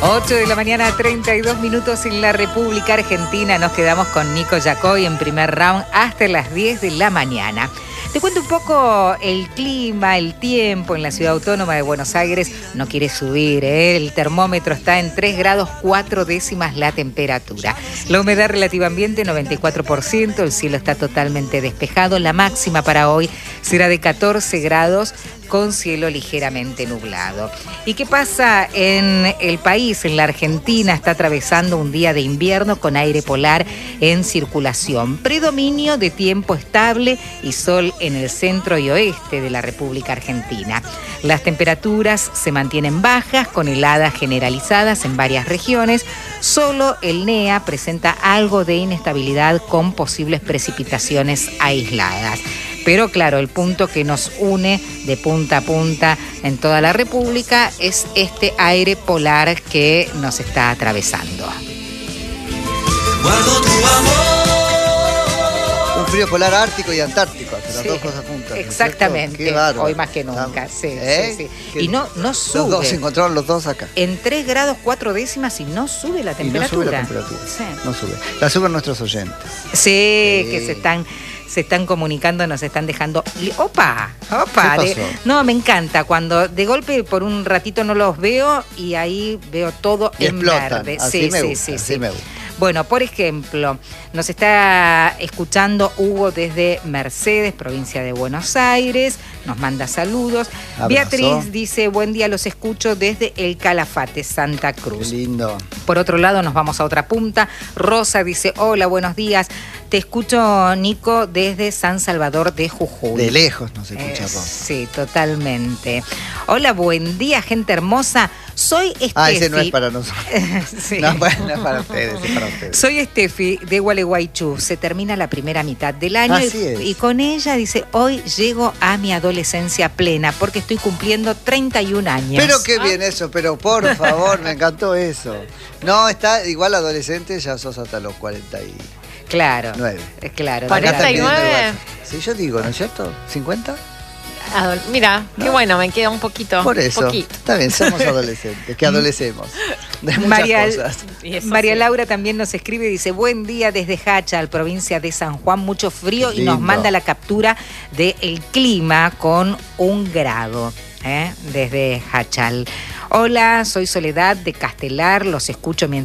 8 de la mañana, 32 minutos en la República Argentina. Nos quedamos con Nico Yacoy en primer round hasta las 10 de la mañana. Te cuento un poco el clima, el tiempo en la ciudad autónoma de Buenos Aires. No quiere subir, ¿eh? El termómetro está en 3 grados 4 décimas la temperatura. La humedad relativa ambiente 94%, el cielo está totalmente despejado. La máxima para hoy será de 14 grados con cielo ligeramente nublado. ¿Y qué pasa en el país? En la Argentina está atravesando un día de invierno con aire polar en circulación. Predominio de tiempo estable y sol en el centro y oeste de la República Argentina. Las temperaturas se mantienen bajas con heladas generalizadas en varias regiones. Solo el NEA presenta algo de inestabilidad con posibles precipitaciones aisladas. Pero claro, el punto que nos une de punta a punta en toda la República es este aire polar que nos está atravesando. Guardo tu amor. Un frío polar ártico y antártico, las Sí, dos cosas juntas. exactamente, Qué bárbaro. hoy más que nunca. Sí, sí. Que Y no sube. Los dos se encontraron los dos acá. En 3 grados 4 décimas y no sube la temperatura. Y no sube la temperatura. Sí. No sube. La suben nuestros oyentes. Sí, que se están comunicando, nos están dejando. ¡Opa! ¡Opa! ¿Qué pasó? No, me encanta cuando de golpe por un ratito no los veo y ahí veo todo Y en explotan. verde. Así Sí, me sí, gusta, sí, así sí. me gusta. Bueno, por ejemplo, nos está escuchando Hugo desde Mercedes, provincia de Buenos Aires, nos manda saludos. Abrazo. Beatriz dice, buen día, los escucho desde El Calafate, Santa Cruz. Qué lindo. Por otro lado, nos vamos a otra punta. Rosa dice, hola, buenos días. Te escucho, Nico, desde San Salvador de Jujuy. De lejos no se escucha Rosa. Sí, totalmente. Hola, buen día, gente hermosa. Soy Estefi. Ah, ese no es para nosotros. Sí. No, bueno, no es para ustedes, es para ustedes. Soy Estefi de Gualeguaychú. Se termina la primera mitad del año Así es. y con ella dice, hoy llego a mi adolescencia plena porque estoy cumpliendo 31 años. Pero qué bien eso, pero por favor, me encantó eso. No, está igual adolescente, ya sos hasta los 49. Claro. Claro. Acá están pidiendo 49. el WhatsApp. Sí, yo digo, ¿no es cierto? ¿50? Mira, qué No. bueno, me queda un poquito. Por eso. Poquito. Está bien, somos adolescentes, que adolecemos de muchas María, cosas. Y eso María sí. Laura también nos escribe y dice, buen día desde Hachal, provincia de San Juan, mucho frío, Qué y nos lindo. manda la captura del clima con 1 grado, desde Hachal. Hola, soy Soledad de Castelar, los escucho mientras